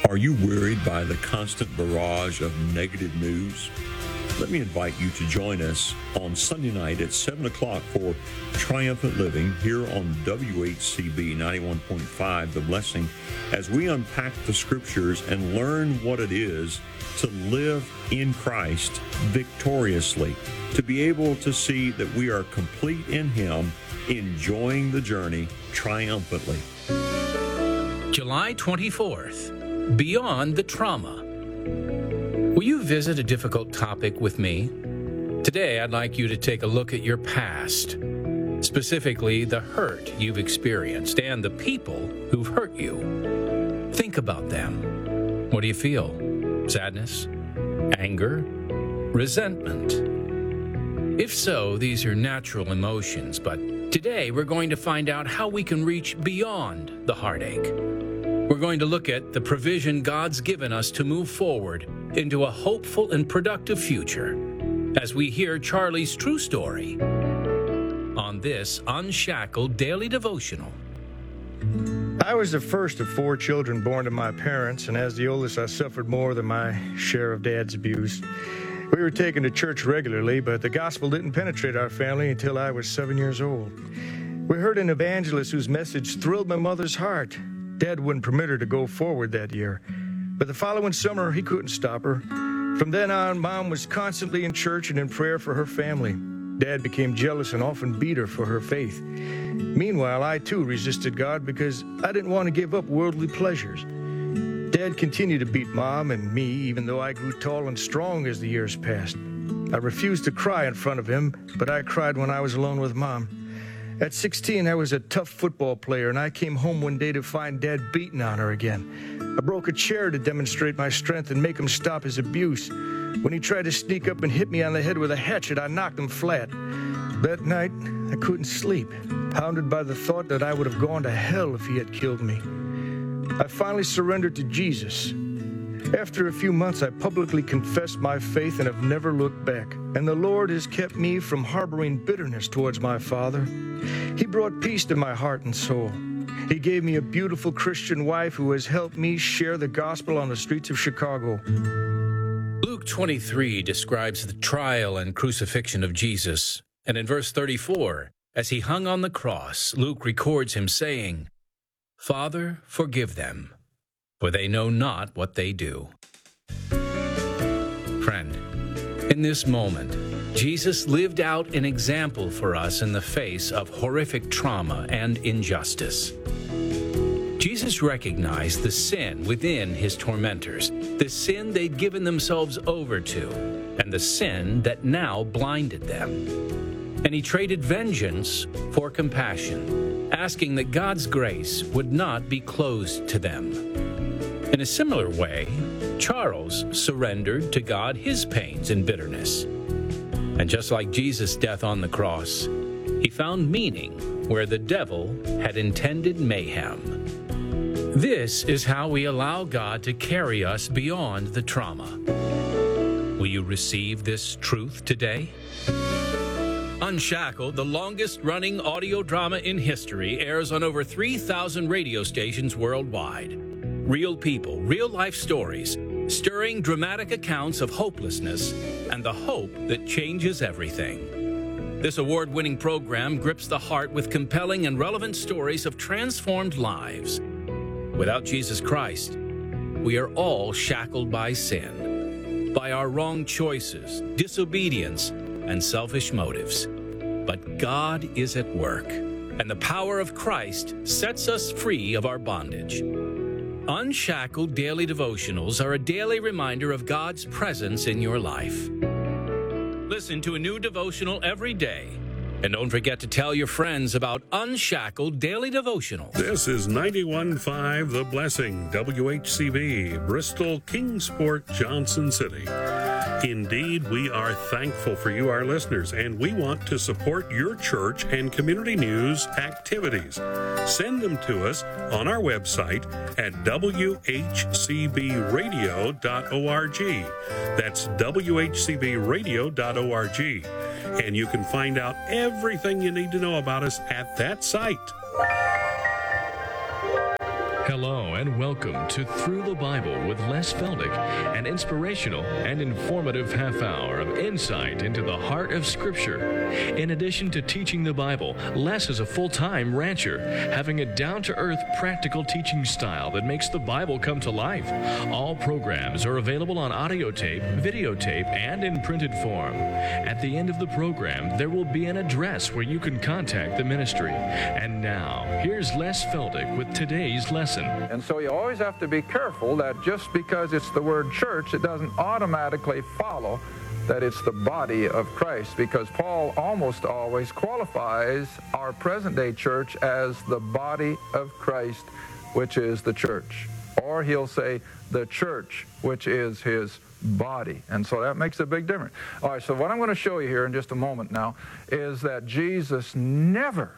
Are you worried by the constant barrage of negative news? Let me invite you to join us on Sunday night at 7 o'clock for Triumphant Living here on WHCB 91.5, The Blessing, as we unpack the Scriptures and learn what it is to live in Christ victoriously, to be able to see that we are complete in Him, enjoying the journey triumphantly. July 24th, Beyond the Trauma. Will you visit a difficult topic with me? Today, I'd like you to take a look at your past, specifically the hurt you've experienced and the people who've hurt you. Think about them. What do you feel? Sadness? Anger? Resentment? If so, these are natural emotions, but today we're going to find out how we can reach beyond the heartache. We're going to look at the provision God's given us to move forward into a hopeful and productive future as we hear Charlie's true story on this Unshackled Daily Devotional. I was the first of 4 children born to my parents, and as the oldest, I suffered more than my share of Dad's abuse. We were taken to church regularly, but the gospel didn't penetrate our family until I was 7 years old. We heard an evangelist whose message thrilled my mother's heart. Dad wouldn't permit her to go forward that year, but the following summer, he couldn't stop her. From then on, Mom was constantly in church and in prayer for her family. Dad became jealous and often beat her for her faith. Meanwhile, I too resisted God because I didn't want to give up worldly pleasures. Dad continued to beat Mom and me, even though I grew tall and strong as the years passed. I refused to cry in front of him, but I cried when I was alone with Mom. At 16, I was a tough football player, and I came home one day to find Dad beating on her again. I broke a chair to demonstrate my strength and make him stop his abuse. When he tried to sneak up and hit me on the head with a hatchet, I knocked him flat. That night, I couldn't sleep, hounded by the thought that I would have gone to hell if he had killed me. I finally surrendered to Jesus. After a few months, I publicly confessed my faith and have never looked back. And the Lord has kept me from harboring bitterness towards my father. He brought peace to my heart and soul. He gave me a beautiful Christian wife who has helped me share the gospel on the streets of Chicago. Luke 23 describes the trial and crucifixion of Jesus. And in verse 34, as he hung on the cross, Luke records him saying, "Father, forgive them, for they know not what they do." Friend, in this moment, Jesus lived out an example for us in the face of horrific trauma and injustice. Jesus recognized the sin within his tormentors, the sin they'd given themselves over to, and the sin that now blinded them. And he traded vengeance for compassion, asking that God's grace would not be closed to them. In a similar way, Charles surrendered to God his pains and bitterness. And just like Jesus' death on the cross, he found meaning where the devil had intended mayhem. This is how we allow God to carry us beyond the trauma. Will you receive this truth today? Unshackled, the longest-running audio drama in history, airs on over 3,000 radio stations worldwide. Real people, real-life stories, stirring dramatic accounts of hopelessness and the hope that changes everything. This award-winning program grips the heart with compelling and relevant stories of transformed lives. Without Jesus Christ, we are all shackled by sin, by our wrong choices, disobedience, and selfish motives. But God is at work, and the power of Christ sets us free of our bondage. Unshackled Daily Devotionals are a daily reminder of God's presence in your life. Listen to a new devotional every day. And don't forget to tell your friends about Unshackled Daily Devotionals. This is 91.5 The Blessing, WHCB, Bristol, Kingsport, Johnson City. Indeed, we are thankful for you, our listeners, and we want to support your church and community news activities. Send them to us on our website at whcbradio.org. That's whcbradio.org. And you can find out everything you need to know about us at that site. Hello and welcome to Through the Bible with Les Feldick, an inspirational and informative half hour of insight into the heart of Scripture. In addition to teaching the Bible, Les is a full-time rancher, having a down-to-earth practical teaching style that makes the Bible come to life. All programs are available on audio tape, videotape, and in printed form. At the end of the program, there will be an address where you can contact the ministry. And now, here's Les Feldick with today's lesson. And so you always have to be careful that just because it's the word church, it doesn't automatically follow that it's the body of Christ, because Paul almost always qualifies our present-day church as the body of Christ, which is the church. Or he'll say the church, which is his body. And so that makes a big difference. All right, so what I'm going to show you here in just a moment now is that Jesus never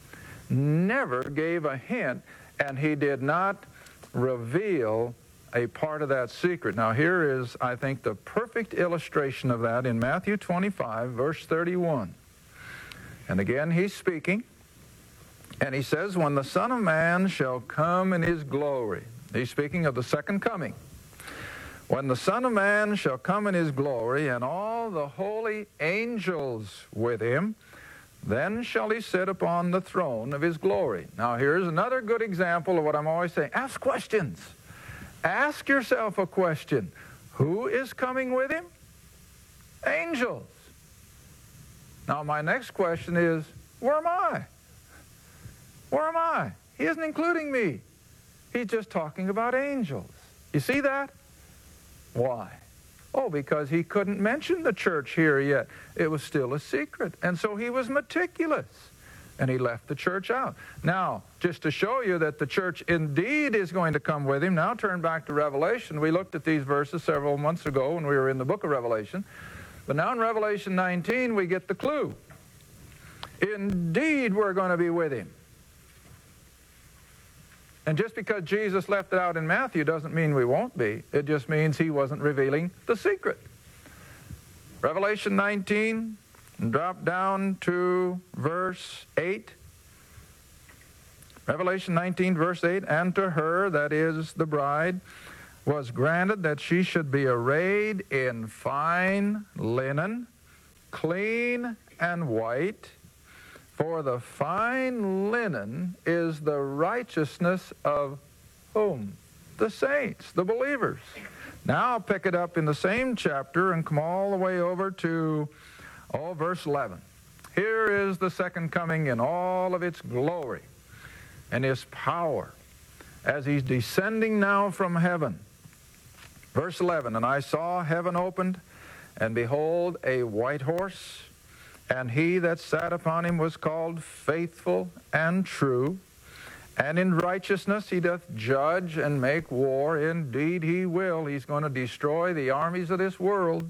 gave a hint, and he did not reveal a part of that secret. Now here is, I think, the perfect illustration of that in Matthew 25, verse 31. And again, he's speaking, and he says, when the Son of Man shall come in his glory. He's speaking of the second coming. When the Son of Man shall come in his glory, and all the holy angels with him, then shall he sit upon the throne of his glory. Now here's another good example of what I'm always saying. Ask questions. Ask yourself a question. Who is coming with him? Angels. Now my next question is, where am I? Where am I? He isn't including me. He's just talking about angels. You see that? Why? Oh, because he couldn't mention the church here yet. It was still a secret. And so he was meticulous. And he left the church out. Now, just to show you that the church indeed is going to come with him, now turn back to Revelation. We looked at these verses several months ago when we were in the book of Revelation. But now in Revelation 19, we get the clue. Indeed, we're going to be with him. And just because Jesus left it out in Matthew doesn't mean we won't be. It just means he wasn't revealing the secret. Revelation 19, drop down to verse 8. Revelation 19, verse 8, and to her, that is the bride, was granted that she should be arrayed in fine linen, clean and white. For the fine linen is the righteousness of whom? The saints, the believers. Now I'll pick it up in the same chapter and come all the way over to, verse 11. Here is the second coming in all of its glory and his power as he's descending now from heaven. Verse 11, and I saw heaven opened, and behold, a white horse, and he that sat upon him was called Faithful and True, and in righteousness he doth judge and make war. Indeed he will. He's going to destroy the armies of this world.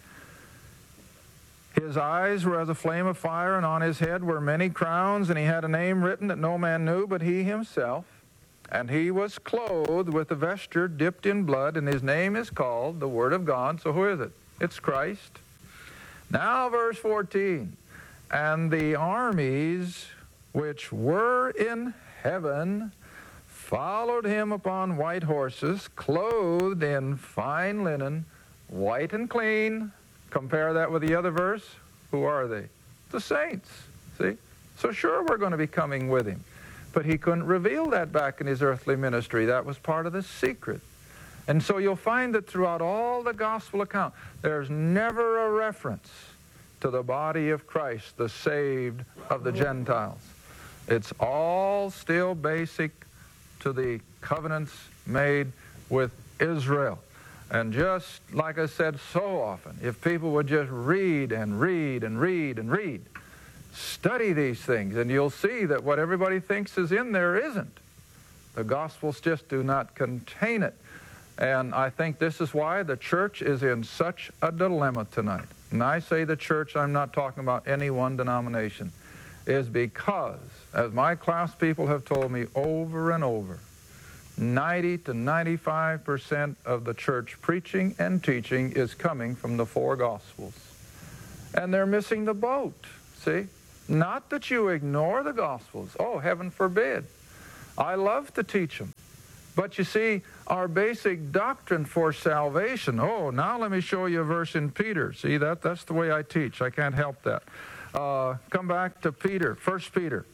His eyes were as a flame of fire, and on his head were many crowns, and he had a name written that no man knew but he himself. And he was clothed with a vesture dipped in blood, and his name is called the Word of God. So who is it? It's Christ. Now verse 14, and the armies which were in heaven followed him upon white horses, clothed in fine linen, white and clean. Compare that with the other verse. Who are they? The saints. See? So sure, we're going to be coming with him. But he couldn't reveal that back in his earthly ministry. That was part of the secret. And so you'll find that throughout all the gospel account, there's never a reference to the body of Christ, the saved of the Gentiles. It's all still basic to the covenants made with Israel. And just like I said so often, if people would just read and read and read and read, study these things, and you'll see that what everybody thinks is in there isn't. The Gospels just do not contain it. And I think this is why the church is in such a dilemma tonight. And I say the church, I'm not talking about any one denomination, is because, as my class people have told me over and over, 90 to 95% of the church preaching and teaching is coming from the four Gospels. And they're missing the boat, see? Not that you ignore the Gospels. Oh, heaven forbid. I love to teach them. But you see, our basic doctrine for salvation, now let me show you a verse in Peter. See, that's the way I teach. I can't help that. Come back to Peter, 1 Peter.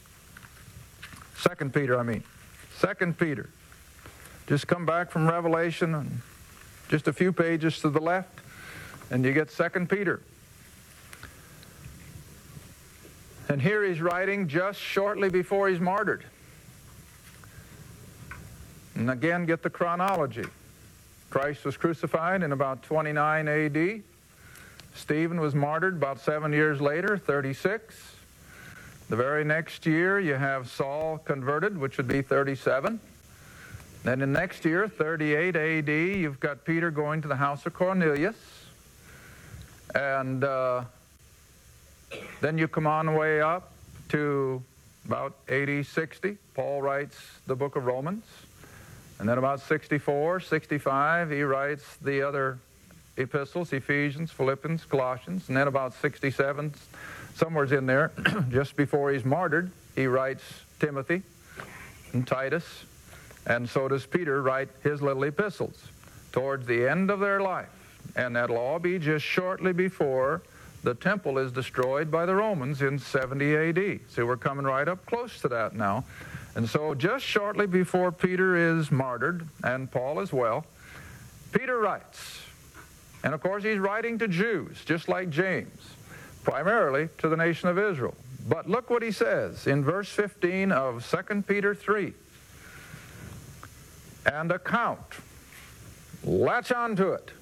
2 Peter. 2 Peter. Just come back from Revelation and just a few pages to the left, and you get 2 Peter. And here he's writing just shortly before he's martyred. And again, get the chronology. Christ was crucified in about 29 A.D. Stephen was martyred about 7 years later, 36. The very next year, you have Saul converted, which would be 37. Then the next year, 38 A.D., you've got Peter going to the house of Cornelius. And then you come on way up to about 80, 60. Paul writes the book of Romans. And then about 64, 65, he writes the other epistles, Ephesians, Philippians, Colossians. And then about 67, somewhere's in there, just before he's martyred, he writes Timothy and Titus. And so does Peter write his little epistles towards the end of their life. And that'll all be just shortly before the temple is destroyed by the Romans in 70 A.D. So we're coming right up close to that now. And so just shortly before Peter is martyred, and Paul as well, Peter writes. And of course he's writing to Jews, just like James, primarily to the nation of Israel. But look what he says in verse 15 of 2 Peter 3. And account, latch on to it,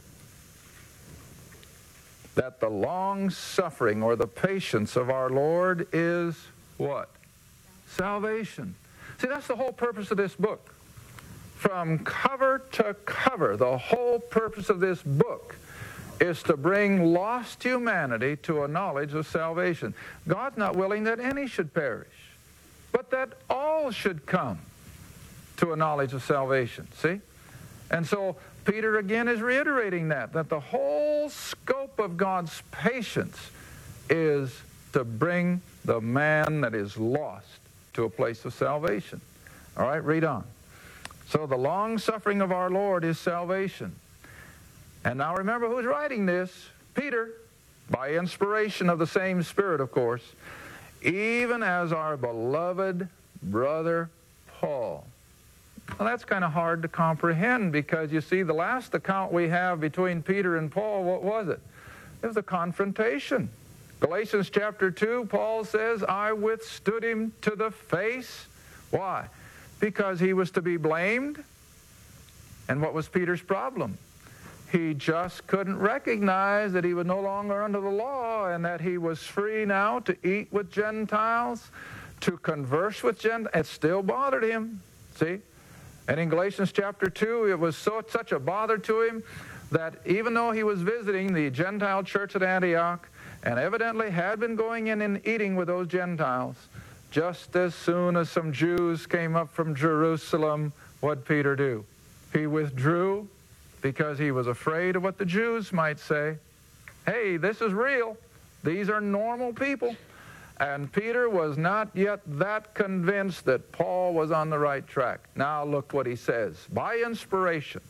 that the long suffering or the patience of our Lord is what? Salvation. See, that's the whole purpose of this book. From cover to cover, the whole purpose of this book is to bring lost humanity to a knowledge of salvation. God's not willing that any should perish, but that all should come to a knowledge of salvation. See? And so Peter again is reiterating that the whole scope of God's patience is to bring the man that is lost to a place of salvation. All right, read on. So the long suffering of our Lord is salvation. And now remember who's writing this? Peter, by inspiration of the same Spirit, of course, even as our beloved brother Paul. Well, that's kind of hard to comprehend because, you see, the last account we have between Peter and Paul, what was it? It was a confrontation. Galatians chapter 2, Paul says, I withstood him to the face. Why? Because he was to be blamed. And what was Peter's problem? He just couldn't recognize that he was no longer under the law and that he was free now to eat with Gentiles, to converse with Gentiles. It still bothered him, see? And in Galatians chapter 2, it was such a bother to him that even though he was visiting the Gentile church at Antioch and evidently had been going in and eating with those Gentiles, just as soon as some Jews came up from Jerusalem, what'd Peter do? He withdrew because he was afraid of what the Jews might say. Hey, this is real. These are normal people. And Peter was not yet that convinced that Paul was on the right track. Now look what he says. By inspiration,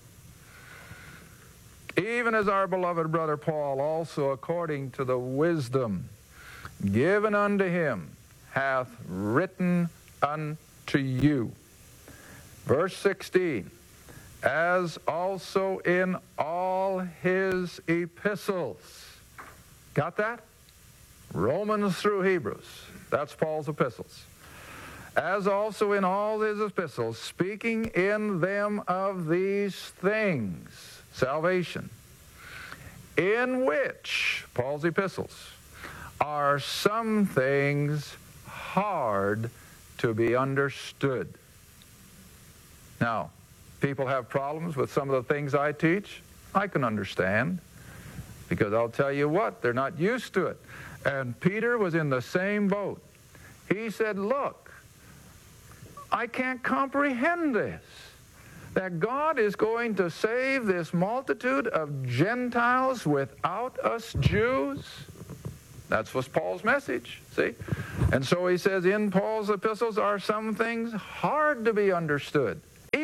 even as our beloved brother Paul also according to the wisdom given unto him hath written unto you. Verse 16, as also in all his epistles. Got that? Romans through Hebrews. That's Paul's epistles. As also in all his epistles, speaking in them of these things, salvation, in which, Paul's epistles, are some things hard to be understood. Now, people have problems with some of the things I teach. I can understand, because I'll tell you what, they're not used to it. And Peter was in the same boat. He said, look, I can't comprehend this, that God is going to save this multitude of Gentiles without us Jews. That was Paul's message, see? And so he says, in Paul's epistles are some things hard to be understood. Even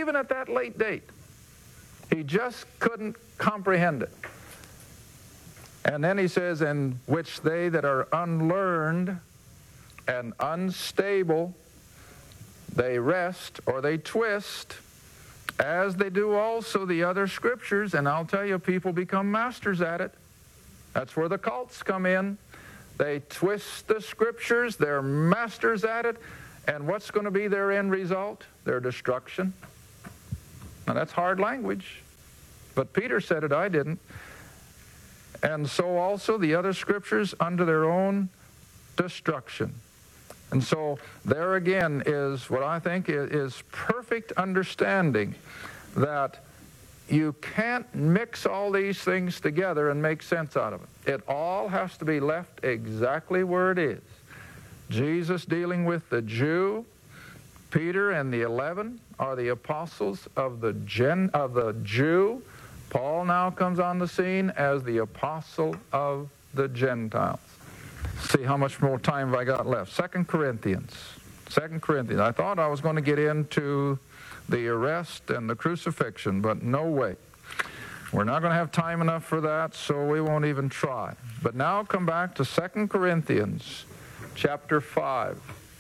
even at that late date. He just couldn't comprehend it. And then he says, in which they that are unlearned and unstable, they wrest or they twist, as they do also the other scriptures. And I'll tell you, people become masters at it. That's where the cults come in. They twist the scriptures, they're masters at it, and what's going to be their end result? Their destruction. Now that's hard language, but Peter said it, I didn't. And so also the other scriptures unto their own destruction. And so there again is what I think is perfect understanding that you can't mix all these things together and make sense out of it. It all has to be left exactly where it is. Jesus dealing with the Jew, Peter and the 11 are the apostles of the Jew. Paul now comes on the scene as the apostle of the Gentiles. See how much more time have I got left. 2 Corinthians. I thought I was going to get into the arrest and the crucifixion, but no way. We're not going to have time enough for that, so we won't even try. But now come back to 2 Corinthians chapter 5.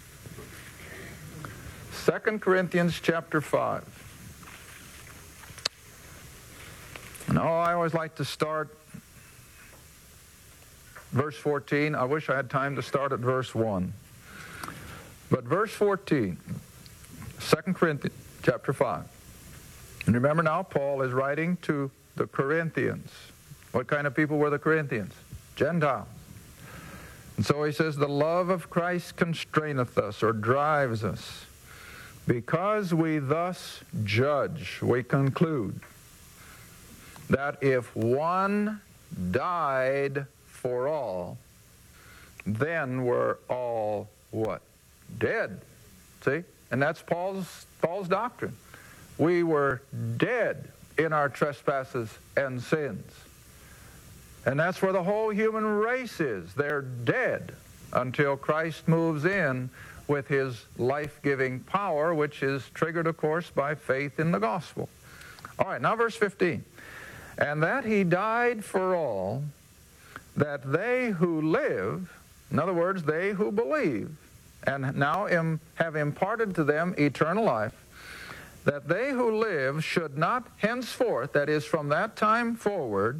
2 Corinthians chapter 5. Now, I always like to start verse 14. I wish I had time to start at verse 1. But verse 14, 2 Corinthians chapter 5. And remember now, Paul is writing to the Corinthians. What kind of people were the Corinthians? Gentiles. And so he says, the love of Christ constraineth us, or drives us, because we thus judge, we conclude, that if one died for all, then we're all what? Dead. See? And that's Paul's doctrine. We were dead in our trespasses and sins. And that's where the whole human race is. They're dead until Christ moves in with his life-giving power, which is triggered, of course, by faith in the gospel. All right, now verse 15. And that he died for all, that they who live, in other words, they who believe, and now have imparted to them eternal life, that they who live should not henceforth, that is, from that time forward,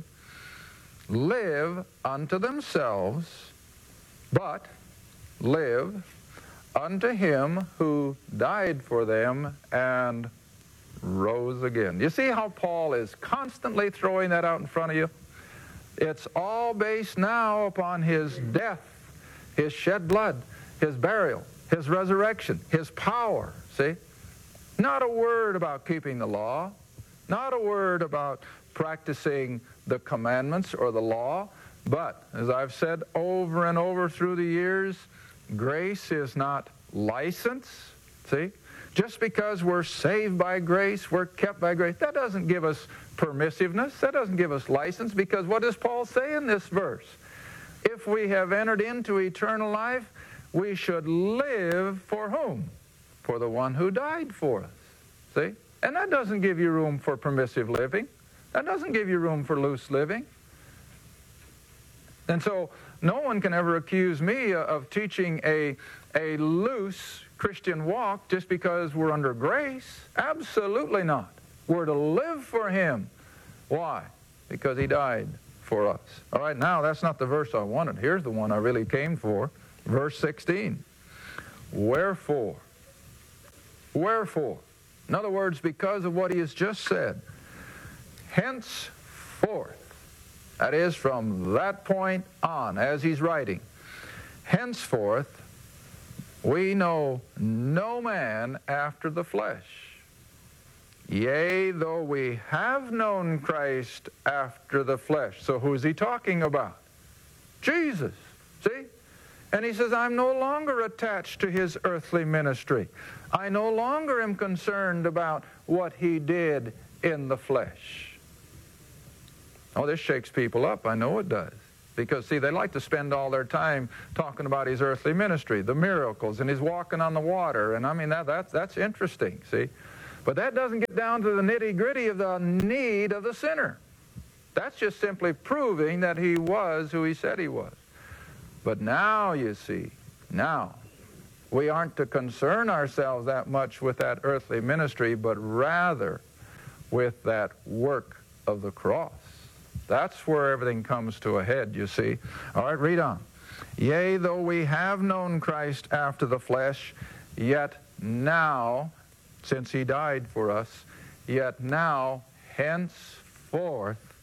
live unto themselves, but live unto him who died for them and rose again. You see how Paul is constantly throwing that out in front of you? It's all based now upon his death, his shed blood, his burial, his resurrection, his power, see? Not a word about keeping the law, not a word about practicing the commandments or the law, but, as I've said over and over through the years, grace is not license, see? Just because we're saved by grace, we're kept by grace, that doesn't give us permissiveness, that doesn't give us license, because what does Paul say in this verse? If we have entered into eternal life, we should live for whom? For the one who died for us. See? And that doesn't give you room for permissive living. That doesn't give you room for loose living. And so no one can ever accuse me of teaching a loose Christian walk just because we're under grace. Absolutely not. We're to live for him. Why? Because he died for us. All right, now that's not the verse I wanted. Here's the one I really came for. Verse 16. Wherefore. In other words, because of what he has just said, henceforth, that is from that point on, as he's writing, henceforth, we know no man after the flesh. Yea, though we have known Christ after the flesh. So who's he talking about? Jesus. See? And he says, I'm no longer attached to his earthly ministry. I no longer am concerned about what he did in the flesh. Oh, this shakes people up. I know it does. Because, see, they like to spend all their time talking about his earthly ministry, the miracles, and his walking on the water. And, I mean, that's interesting, see. But that doesn't get down to the nitty-gritty of the need of the sinner. That's just simply proving that he was who he said he was. But now, you see, now, we aren't to concern ourselves that much with that earthly ministry, but rather with that work of the cross. That's where everything comes to a head, you see. All right, read on. Yea, though we have known Christ after the flesh, yet now, since he died for us, yet now, henceforth,